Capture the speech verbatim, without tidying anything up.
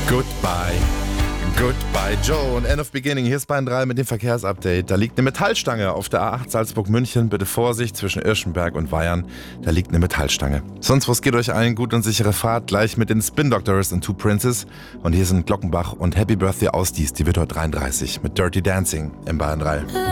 Goodbye. Goodbye Joe und End of Beginning. Hier ist Bayern drei mit dem Verkehrsupdate. Da liegt eine Metallstange auf der A acht Salzburg-München. Bitte Vorsicht zwischen Irschenberg und Weyern. Da liegt eine Metallstange. Sonst was geht euch allen gut und sichere Fahrt. Gleich mit den Spin Doctors und Two Princes. Und hier sind Glockenbach und Happy Birthday Ausdies. Die wird heute dreiunddreißig mit Dirty Dancing im Bayern drei.